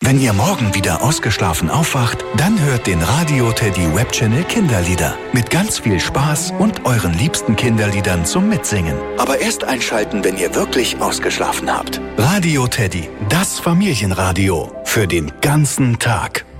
Wenn ihr morgen wieder ausgeschlafen aufwacht, dann hört den Radio Teddy Webchannel Kinderlieder. Mit ganz viel Spaß und euren liebsten Kinderliedern zum Mitsingen. Aber erst einschalten, wenn ihr wirklich ausgeschlafen habt. Radio Teddy, das Familienradio. Für den ganzen Tag.